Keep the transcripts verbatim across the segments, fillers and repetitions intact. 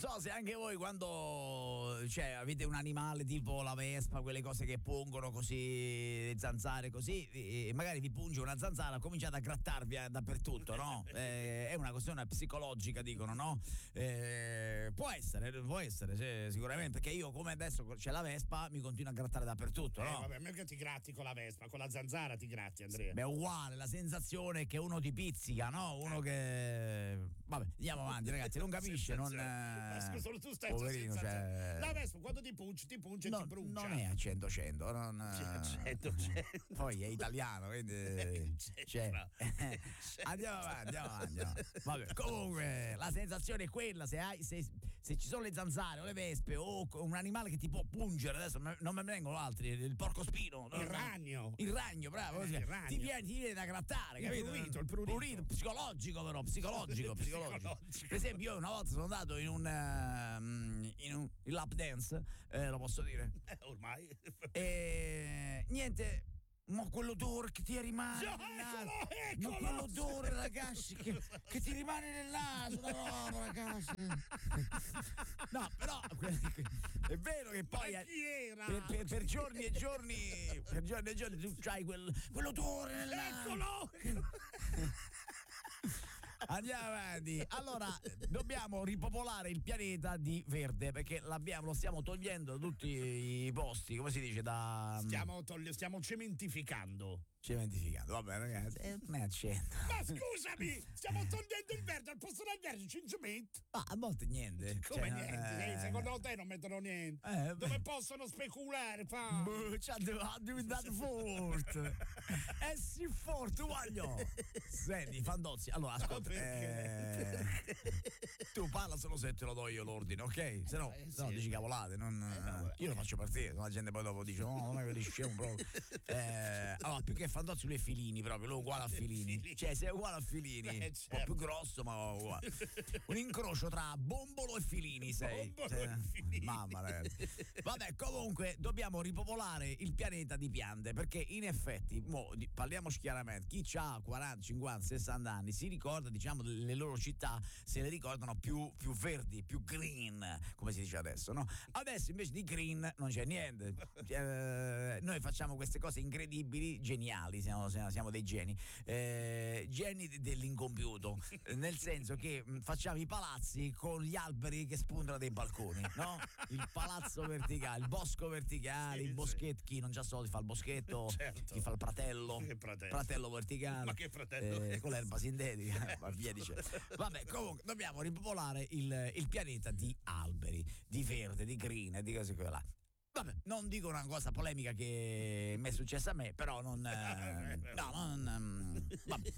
so se anche voi quando cioè, avete un animale tipo la vespa, quelle cose che pungono così, zanzare così, e magari vi punge una zanzara, cominciate a grattarvi eh, dappertutto, no? Eh, è una questione psicologica, dicono, no? Eh, può essere, può essere, sì, sicuramente, perché io come adesso c'è la vespa, mi continuo a grattare dappertutto, eh, no? Vabbè, meglio che ti gratti con la vespa, con la zanzara ti gratti, Andrea. Beh, è uguale, la sensazione è che uno ti pizzica, no? Uno che... Vabbè, andiamo avanti, ragazzi, non capisce, non... Ma scusa, tu stai poverino, cioè... La vespa quando ti punge, ti punge e no, ti brucia. Non è a cento cento, non... cento cento. Poi è italiano, quindi... Cioè... andiamo avanti, andiamo avanti. Andiamo. Vabbè, comunque, la sensazione è quella, se hai... Se, se ci sono le zanzare o le vespe o un animale che ti può pungere, adesso non me ne vengono altri, il porcospino, il ragno, il ragno, bravo, eh, il ragno. Ti, viene, ti viene da grattare, il capito? Prurito, il prurito. prurito, psicologico però, psicologico, psicologico. Per esempio, io una volta sono andato in un, uh, in un in lap dance, eh, lo posso dire? Eh, ormai. E niente. Ma quell'odore che ti rimane Già, nel naso, eccolo, ma quell'odore, ragazzi, che, che ti rimane nel naso, no, ragazzi. No, però è vero che poi ma chi era? Per, per, per giorni e giorni, per giorni e giorni tu c'hai quel, quell'odore nel naso. Eccolo! Andiamo avanti. Allora, dobbiamo ripopolare il pianeta di verde, perché l'abbiamo, lo stiamo togliendo da tutti i posti, come si dice, da... Stiamo, togli- stiamo cementificando. Cementificando, vabbè ragazzi, eh, non è accento. Ma scusami, stiamo togliendo il verde al posto del verde, c'è il cemento. Ah, a volte niente. Come cioè, niente? Eh... Secondo te non mettono niente? Eh, Dove possono speculare? Fa? Boh, c'ha diventato forte. È sì forte, voglio. Senti, Fandozzi, allora ascolta. Eh, tu parla solo se te lo do io l'ordine, ok? Se no, eh, sì. no dici cavolate. Non, eh, no, io lo faccio partire, la gente poi dopo dice: no, non è che scemo proprio. Eh, allora, più che Fandozzi, lui è Filini proprio, lui è uguale a Filini. Filini. Cioè, sei uguale a Filini. Eh, certo. Un certo. po' più grosso, ma uguale. Un incrocio tra Bombolo e Filini sei. Bombolo Cioè, e Filini. Mamma ragazzi. Vabbè, comunque dobbiamo ripopolare il pianeta di piante, perché in effetti, mo, di, parliamoci chiaramente, chi ha quaranta, cinquanta, sessanta anni si ricorda, diciamo, le loro città, se le ricordano più, più verdi, più green, come si dice adesso, no? Adesso invece di green non c'è niente. Eh, noi facciamo queste cose incredibili, geniali, siamo, siamo dei geni, eh, geni dell'incompiuto, nel senso che mh, facciamo i palazzi con gli alberi che spuntano dai balconi, no? Il palazzo verticale, il bosco verticale, Sì, il boschetto, chi non c'ha soldi fa il boschetto, certo. chi fa il pratello, Che pratello? pratello verticale, Ma che pratello? eh, con l'erba sintetica, ma via dice. Vabbè, comunque dobbiamo ripopolare il, il pianeta di alberi, di verde, di green, di cose quelle là. Vabbè, non dico una cosa polemica che mi è successa a me, però non... Eh, no, non... Eh, vabbè.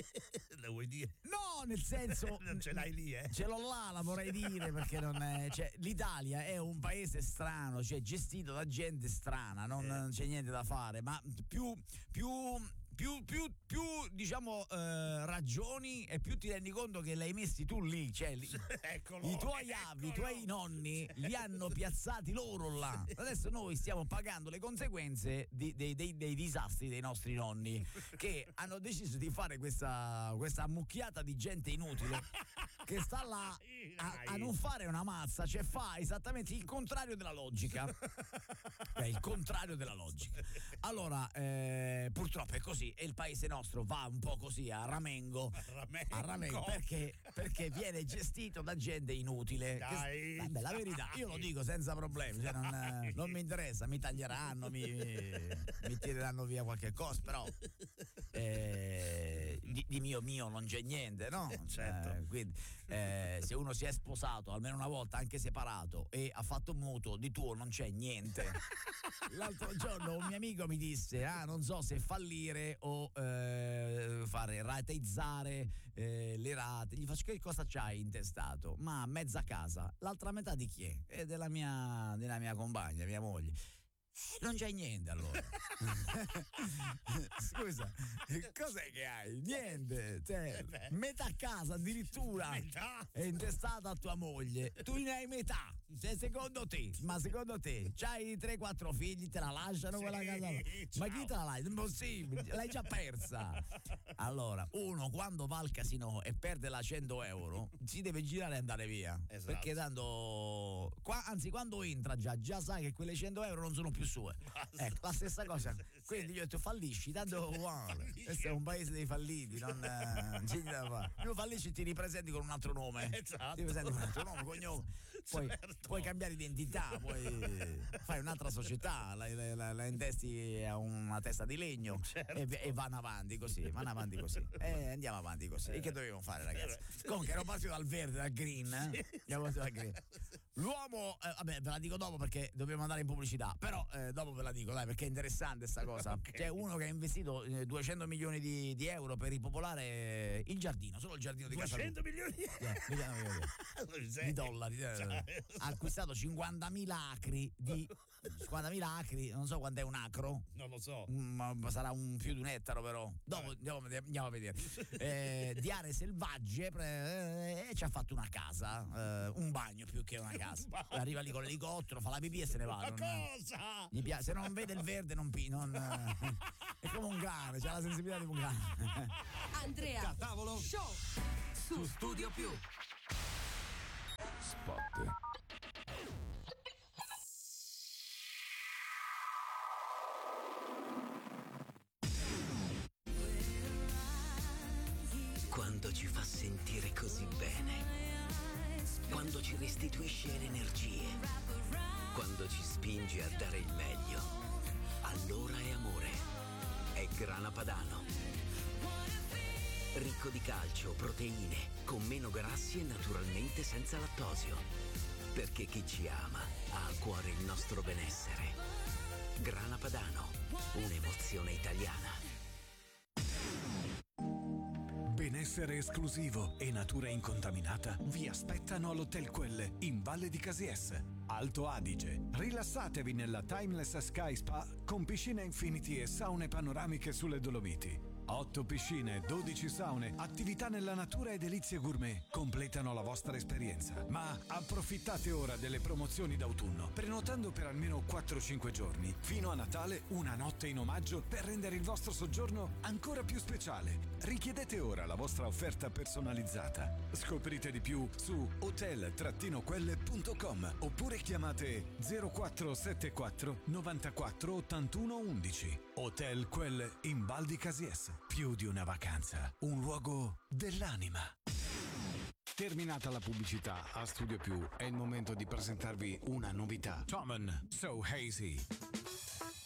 Lo vuoi dire? No, nel senso... Non ce l'hai lì, eh? Ce l'ho là, la vorrei dire, perché non è... Cioè, l'Italia è un paese strano, cioè gestito da gente strana, non, Eh. non c'è niente da fare, ma più... più Più, più, più diciamo eh, ragioni e più ti rendi conto che l'hai messi tu lì, cioè li, Eccolo, i tuoi eccolo. avi, i tuoi nonni li hanno piazzati loro là. Adesso noi stiamo pagando le conseguenze di, dei, dei, dei disastri dei nostri nonni, che hanno deciso di fare questa, questa ammucchiata di gente inutile che sta là a, a non fare una mazza, cioè fa esattamente il contrario della logica. È il contrario della logica. Allora, eh, purtroppo è così, e il paese nostro va un po' così a ramengo, Ramengo. a ramengo perché, perché viene gestito da gente inutile. Dai. Che, vabbè, la verità, io lo dico senza problemi, cioè non, non mi interessa, mi taglieranno, mi, mi tireranno via qualche cosa, però eh, di, di mio mio non c'è niente, no? Certo. Eh, quindi eh, se uno si è sposato almeno una volta, anche separato, e ha fatto un mutuo, di tuo non c'è niente. L'altro giorno un mio amico mi disse: ah, non so se fallire o eh, fare rateizzare eh, le rate. Gli faccio: che cosa c'hai intestato? Ma mezza casa. L'altra metà di chi è? È della mia, della mia compagna, mia moglie. Non c'hai niente allora. Scusa, cos'è che hai? Niente, cioè, metà casa addirittura è intestata a tua moglie. Tu ne hai metà. Cioè, secondo te, ma secondo te, c'hai tre quattro figli, te la lasciano sì, quella casa? Ma chi te la lascia? Impossibile, l'hai già persa. Allora, uno quando va al casino e perde la cento euro, si deve girare e andare via. Esatto. Perché tanto, qua, anzi, quando entra già, già sa che quelle cento euro non sono più sue. Ecco, la stessa cosa. Quindi io ho detto fallisci, tanto uguale. Questo è un paese dei falliti, non eh, c'è niente da fare. Tu fallisci e ti ripresenti con un altro nome. Esatto. Ti ripresenti con un altro nome, cognome. Poi certo. Puoi cambiare identità, poi fai un'altra società, la, la, la, la intesti a una testa di legno certo. e, e vanno avanti così, vanno avanti così. E andiamo avanti così. E che dovevamo fare, ragazzi? Comunque ero partito dal verde, dal green, eh? Abbiamo partito dal green. L'uomo, eh, vabbè, ve la dico dopo perché dobbiamo andare in pubblicità, però eh, dopo ve la dico, dai, perché è interessante sta cosa. Okay. C'è uno che ha investito eh, duecento milioni di, di euro per ripopolare il giardino, solo il giardino di casa. duecento milioni di yeah, di dollari. Eh, ha acquistato cinquantamila acri di cinquantamila acri, non so quant'è un acro. Non lo so. Ma sarà un più di un ettaro però. Dopo andiamo, andiamo a vedere. Eh, di aree selvagge eh, e ci ha fatto una casa, eh, un bagno più che una casa. Arriva lì con l'elicottero, fa la pipì e se ne va. Ma cosa? Gli piace, se non vede il verde non pi, non, è come un cane, c'ha la sensibilità di un cane. Andrea Tavolo Show su Studio Più. Spot. Quando ci fa sentire così bene, quando ci restituisce le energie, quando ci spinge a dare il meglio, allora è amore, è Grana Padano. Ricco di calcio, proteine, con meno grassi e naturalmente senza lattosio. Perché chi ci ama ha a cuore il nostro benessere. Grana Padano, un'emozione italiana. Benessere esclusivo e natura incontaminata vi aspettano all'Hotel Quelle in Valle di Casies, Alto Adige. Rilassatevi nella Timeless Sky Spa con piscina infinity e saune panoramiche sulle Dolomiti. otto piscine, dodici saune, attività nella natura e delizie gourmet completano la vostra esperienza. Ma approfittate ora delle promozioni d'autunno, prenotando per almeno quattro cinque giorni. Fino a Natale una notte in omaggio per rendere il vostro soggiorno ancora più speciale. Richiedete ora la vostra offerta personalizzata. Scoprite di più su hotel quelle punto com oppure chiamate zero quattro sette quattro novantaquattro ottantuno undici. Hotel Quelle in Val di Casies. Più di una vacanza, un luogo dell'anima. Terminata la pubblicità a Studio Più, è il momento di presentarvi una novità. Tommen So Hazy.